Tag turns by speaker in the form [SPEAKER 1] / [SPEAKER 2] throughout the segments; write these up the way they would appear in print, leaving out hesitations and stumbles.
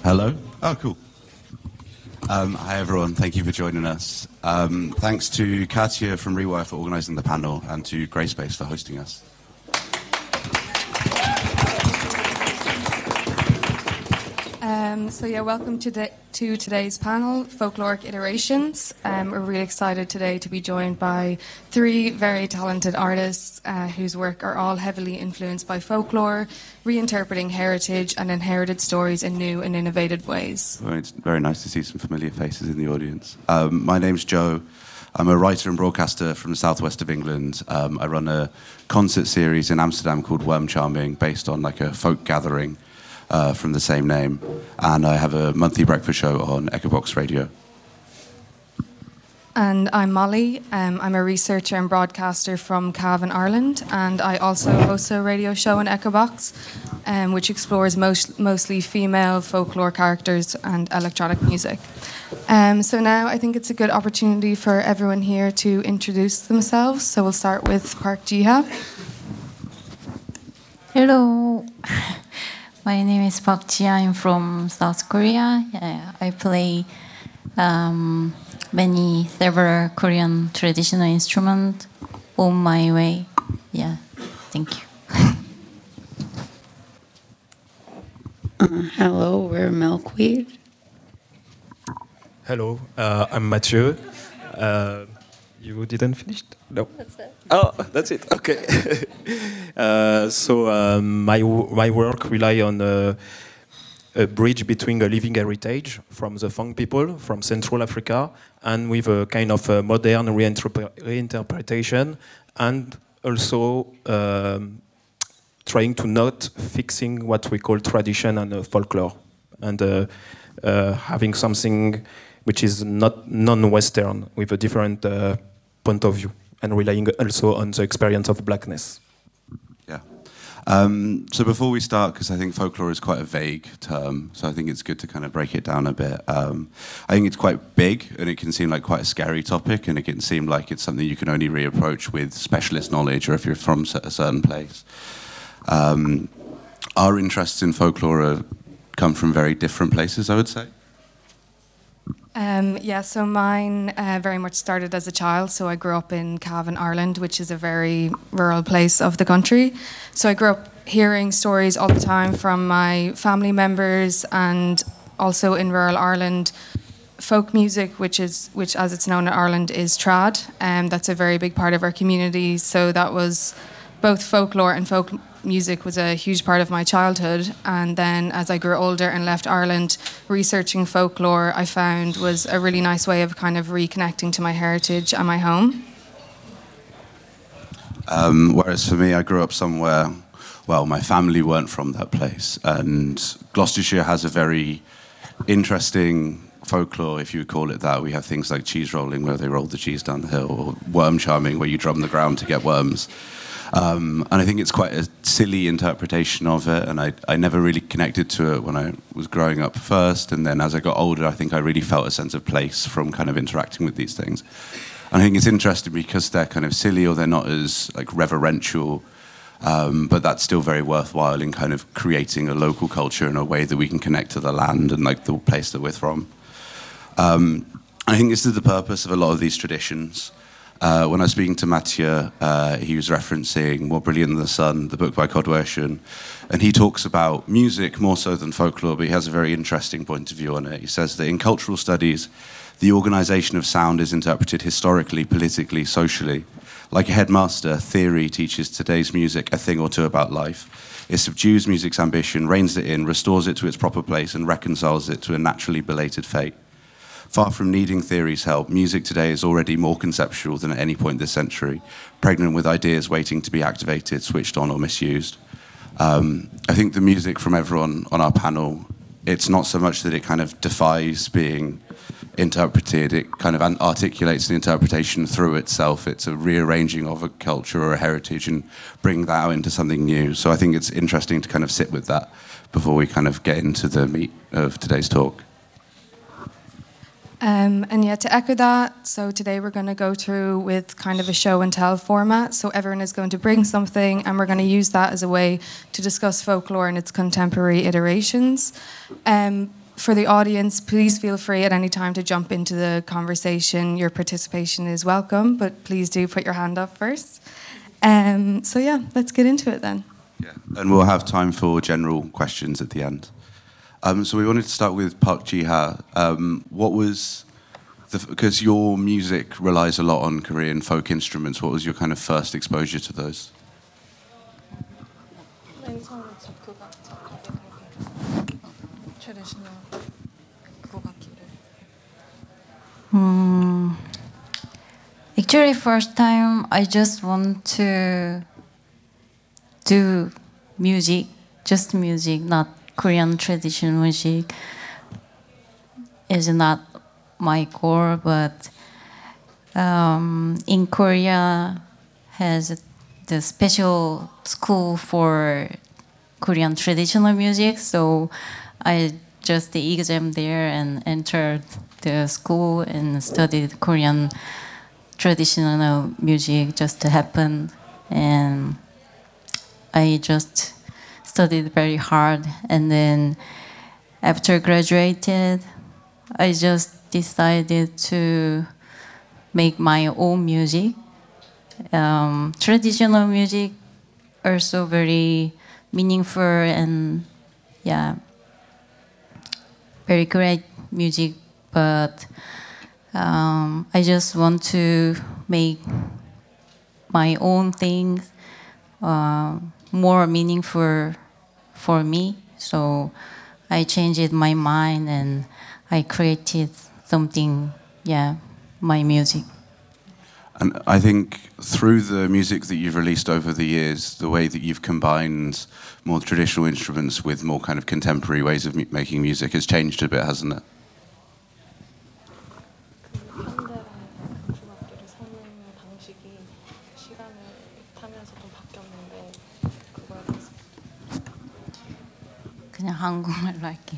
[SPEAKER 1] Hello? Oh, cool. Hi, everyone. Thank you for joining us. Thanks to Katia from Rewire for organising the panel and to Grayspace for hosting us.
[SPEAKER 2] Welcome to today's panel, Folkloric Iterations. We're really excited today to be joined by three very talented artists whose work are all heavily influenced by folklore, reinterpreting heritage and inherited stories in new and innovative ways.
[SPEAKER 1] Well, it's very nice to see some familiar faces in the audience. My name's Joe. I'm a writer and broadcaster from the southwest of England. I run a concert series in Amsterdam called Worm Charming, based on like a folk gathering from the same name, and I have a monthly breakfast show on Echobox Radio.
[SPEAKER 2] And I'm Molly. I'm a researcher and broadcaster from Cavan, Ireland, and I also host a radio show on Echobox, which explores mostly female folklore characters and electronic music. So now I think it's a good opportunity for everyone here to introduce themselves. So we'll start with Park Jiha.
[SPEAKER 3] Hello. My name is Park Ji. I'm from South Korea. I play several Korean traditional instruments on my way. Yeah, thank you.
[SPEAKER 4] Hello, we're Milkweed.
[SPEAKER 5] Hello, I'm Mathieu. You didn't finish? No.
[SPEAKER 4] That's it.
[SPEAKER 5] Oh, that's it. Okay. My work rely on a bridge between a living heritage from the Fang people from Central Africa and with a kind of modern reinterpretation, and also trying to not fixing what we call tradition and folklore, and having something which is not non-Western with a different point of view, and relying also on the experience of blackness.
[SPEAKER 1] Yeah. So before we start, because I think folklore is quite a vague term, so I think it's good to kind of break it down a bit. I think it's quite big, and it can seem like quite a scary topic, and it can seem like it's something you can only reapproach with specialist knowledge, or if you're from a certain place. Our interests in folklore come from very different places, I would say.
[SPEAKER 2] So mine very much started as a child. So I grew up in Cavan, Ireland, which is a very rural place of the country. So I grew up hearing stories all the time from my family members, and also in rural Ireland, folk music, which as it's known in Ireland, is trad. That's a very big part of our community. So that was both folklore and folk music was a huge part of my childhood, and then as I grew older and left Ireland, researching folklore I found was a really nice way of kind of reconnecting to my heritage and my home.
[SPEAKER 1] Whereas for me, I grew up somewhere, well, my family weren't from that place, and Gloucestershire has a very interesting folklore, if you would call it that. We have things like cheese rolling, where they roll the cheese down the hill, or worm charming, where you drum the ground to get worms. And I think it's quite a silly interpretation of it, and I never really connected to it when I was growing up first, and then as I got older, I think I really felt a sense of place from kind of interacting with these things. And I think it's interesting because they're kind of silly, or they're not as like reverential, but that's still very worthwhile in kind of creating a local culture in a way that we can connect to the land and like the place that we're from. I think this is the purpose of a lot of these traditions. When I was speaking to Mathieu, he was referencing More Brilliant Than the Sun, the book by Codweshan, and he talks about music more so than folklore, but he has a very interesting point of view on it. He says that in cultural studies, the organisation of sound is interpreted historically, politically, socially. Like a headmaster, theory teaches today's music a thing or two about life. It subdues music's ambition, reins it in, restores it to its proper place, and reconciles it to a naturally belated fate. Far from needing theory's help, music today is already more conceptual than at any point this century, pregnant with ideas waiting to be activated, switched on, or misused. I think the music from everyone on our panel, it's not so much that it kind of defies being interpreted, it kind of articulates the interpretation through itself. It's a rearranging of a culture or a heritage and bringing that out into something new. So I think it's interesting to kind of sit with that before we kind of get into the meat of today's talk.
[SPEAKER 2] To echo that, so today we're going to go through with kind of a show and tell format. So everyone is going to bring something, and we're going to use that as a way to discuss folklore and its contemporary iterations. for the audience, please feel free at any time to jump into the conversation. Your participation is welcome, but please do put your hand up first. So yeah, let's get into it then.
[SPEAKER 1] Yeah, and we'll have time for general questions at the end. So we wanted to start with Park Ji-ha. What was because your music relies a lot on Korean folk instruments. What was your kind of first exposure to those?
[SPEAKER 3] Actually, first time I just want to do music, just music, not Korean traditional music. Is not my goal, but in Korea has the special school for Korean traditional music, so I just the exam there and entered the school and studied Korean traditional music just to happen, and I just studied very hard, and then after graduated I just decided to make my own music. Traditional music also very meaningful and yeah, very great music, but I just want to make my own things more meaningful for me. So I changed my mind and I created something, yeah, my music.
[SPEAKER 1] And I think through the music that you've released over the years, the way that you've combined more traditional instruments with more kind of contemporary ways of making music has changed a bit, hasn't it?
[SPEAKER 3] 그냥 한국말로 할게.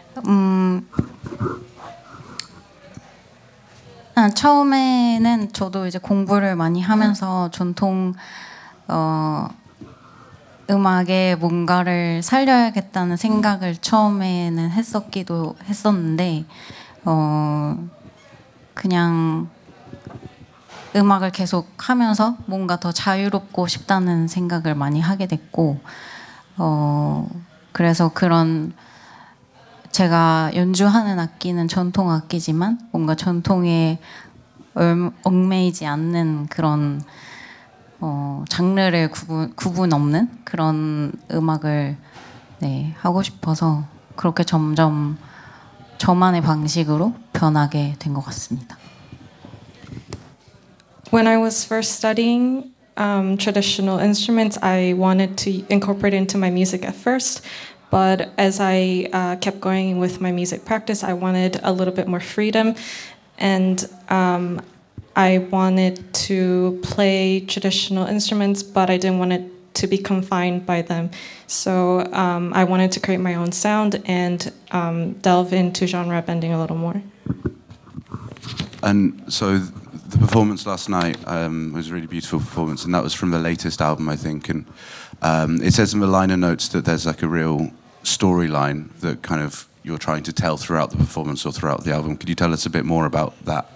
[SPEAKER 3] 처음에는 저도 이제 공부를 많이 하면서 전통 음악에 뭔가를 살려야겠다는 생각을 처음에는 했었기도 했었는데 그냥 음악을 계속 하면서 뭔가 더 자유롭고 싶다는 생각을 많이 하게 됐고 그래서 그런 제가 연주하는 악기는 전통 악기지만 뭔가 전통에 얽매이지 않는 그런 장르를 구분 없는 그런 음악을 하고 싶어서 그렇게 점점 저만의 방식으로 변하게 된 것 같습니다.
[SPEAKER 6] When I was first studying traditional instruments, I wanted to incorporate it into my music at first. But as I kept going with my music practice, I wanted a little bit more freedom. And I wanted to play traditional instruments, but I didn't want it to be confined by them. So I wanted to create my own sound and delve into genre bending a little more.
[SPEAKER 1] And so the performance last night was a really beautiful performance, and that was from the latest album, I think. And it says in the liner notes that there's like a real storyline that kind of you're trying to tell throughout the performance or throughout the album. Could you tell us a bit more about that?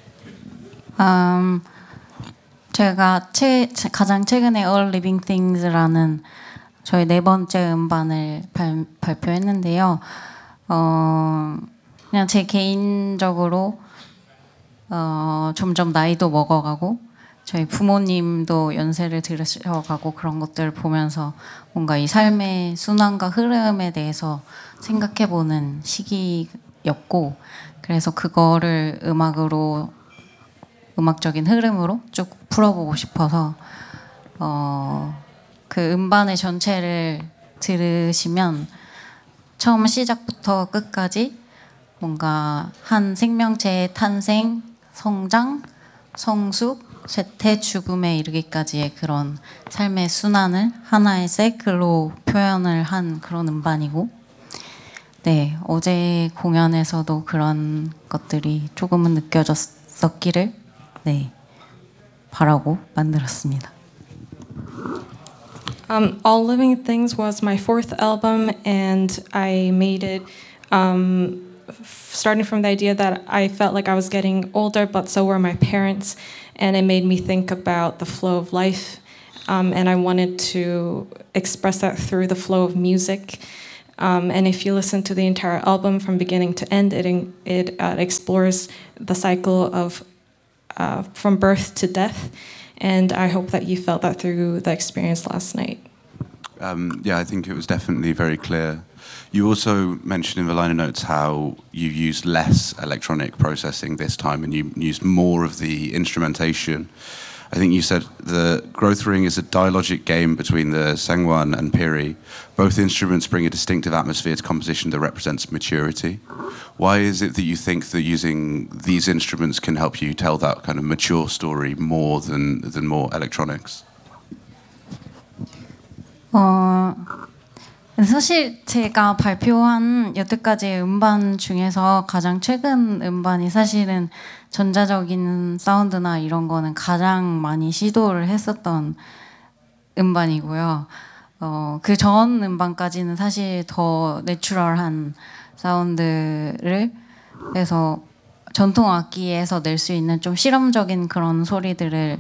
[SPEAKER 3] 제가 가장 최근에 All Living Things라는 저희 네 번째 음반을 발표했는데요. 그냥 제 개인적으로 점점 나이도 먹어가고 저희 부모님도 연세를 들으셔가고 그런 것들을 보면서 뭔가 이 삶의 순환과 흐름에 대해서 생각해보는 시기였고 그래서 그거를 음악적인 흐름으로 쭉 풀어보고 싶어서 그 음반의 전체를 들으시면 처음 시작부터 끝까지 뭔가 한 생명체의 탄생, 성장, 성숙, 쇠퇴, 죽음에 이르기까지의 그런 삶의 순환을 하나의 사이클로 표현을 한 그런 음반이고 네, 어제 공연에서도 그런 것들이 조금은 느껴졌었기를 네, 바라고 만들었습니다.
[SPEAKER 6] All Living Things was my fourth album, and I made it Starting from the idea that I felt like I was getting older, but so were my parents, and it made me think about the flow of life, and I wanted to express that through the flow of music. And if you listen to the entire album from beginning to end, it explores the cycle of from birth to death, and I hope that you felt that through the experience last night.
[SPEAKER 1] Yeah, I think it was definitely very clear. You also mentioned in the liner notes how you used less electronic processing this time and you used more of the instrumentation. I think you said the Growth Ring is a dialogic game between the Sengwan and Piri. Both instruments bring a distinctive atmosphere to composition that represents maturity. Why is it that you think that using these instruments can help you tell that kind of mature story more than more electronics?
[SPEAKER 3] 사실 제가 발표한 여태까지의 음반 중에서 가장 최근 음반이 사실은 전자적인 사운드나 이런 거는 가장 많이 시도를 했었던 음반이고요. 그 전 음반까지는 사실 더 내추럴한 사운드를 해서 전통 악기에서 낼 수 있는 좀 실험적인 그런 소리들을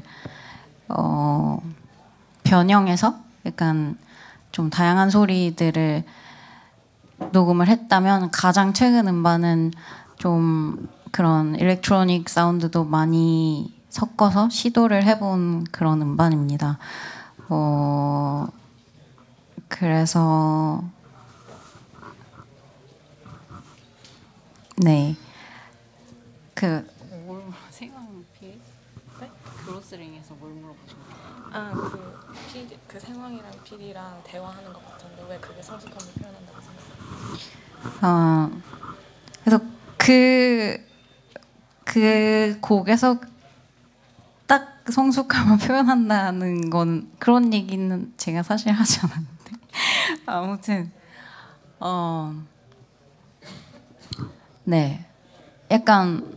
[SPEAKER 3] 변형해서 약간 좀 다양한 소리들을 녹음을 했다면 가장 최근 음반은 좀 그런 일렉트로닉 사운드도 많이 섞어서 시도를 해본 그런 음반입니다. 그래서 네, 생황 PD? 네? 그로스링에서 뭘 물어보신 거예요?
[SPEAKER 6] 그 생황이랑 PD랑 대화하는 것 같은데 왜 그게 성숙함을 표현한다고 생각해요?
[SPEAKER 3] 그래서 그 곡에서 딱 성숙함을 표현한다는 건 그런 얘기는 제가 사실 하지 않았는데 아무튼 네, 약간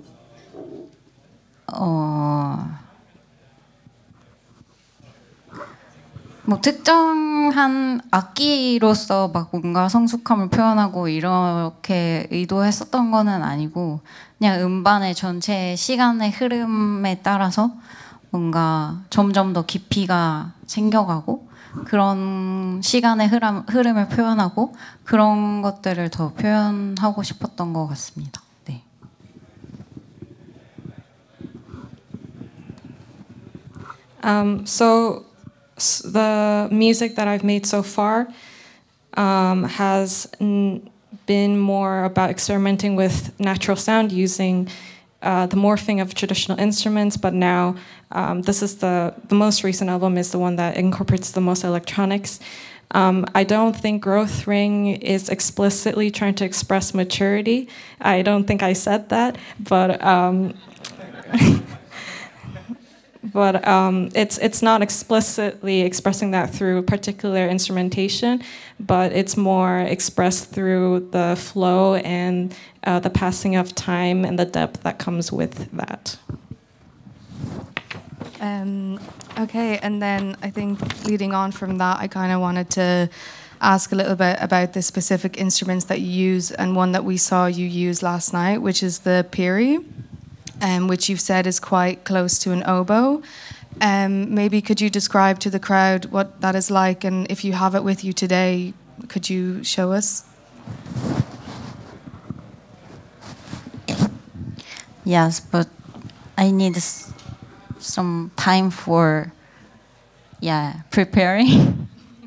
[SPEAKER 3] 뭐 특정한 악기로서 막 뭔가 성숙함을 표현하고 이렇게 의도했었던 거는 아니고 그냥 음반의 전체 시간의 흐름에 따라서 뭔가 점점 더 깊이가 생겨가고 그런 시간의 흐름을 표현하고 그런 것들을 더 표현하고 싶었던 것 같습니다. 네.
[SPEAKER 6] So the music that I've made so far has been more about experimenting with natural sound using the morphing of traditional instruments, but now this is the most recent album is the one that incorporates the most electronics. I don't think Growth Ring is explicitly trying to express maturity. I don't think I said that, but it's not explicitly expressing that through particular instrumentation, but it's more expressed through the flow and the passing of time and the depth that comes with that.
[SPEAKER 2] Okay, and then I think leading on from that, I kind of wanted to ask a little bit about the specific instruments that you use, and one that we saw you use last night, which is the Piri, which you've said is quite close to an oboe. Maybe could you describe to the crowd what that is like, and if you have it with you today, could you show us?
[SPEAKER 3] Yes, but I need some time for preparing.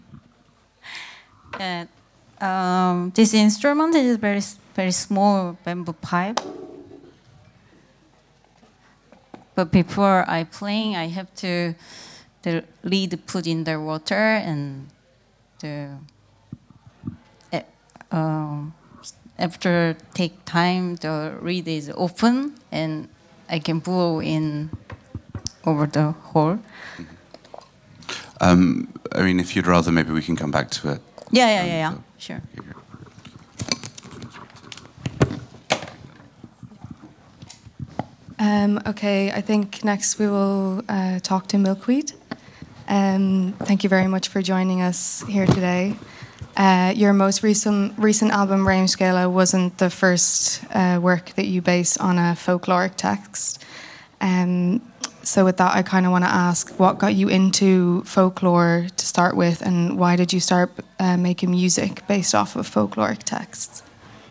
[SPEAKER 3] And this instrument is very small bamboo pipe. But before I play, I have to the lead put in the water and after take time the reed is open and I can blow in over the hole.
[SPEAKER 1] I mean, if you'd rather, maybe we can come back to it.
[SPEAKER 3] Yeah. Sure.
[SPEAKER 2] Okay, I think next we will talk to Milkweed. Thank you very much for joining us here today. Your most recent album, Reimskala, wasn't the first work that you base on a folkloric text. So with that, I kind of want to ask, what got you into folklore to start with, and why did you start making music based off of folkloric texts?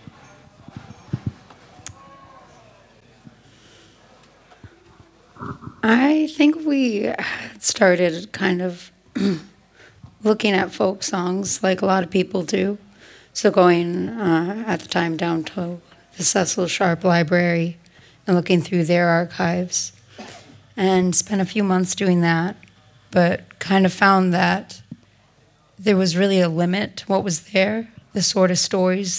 [SPEAKER 4] I think we started kind of looking at folk songs like a lot of people do. So going at the time down to the Cecil Sharp Library and looking through their archives, and spent a few months doing that, but kind of found that there was really a limit to what was there, the sort of stories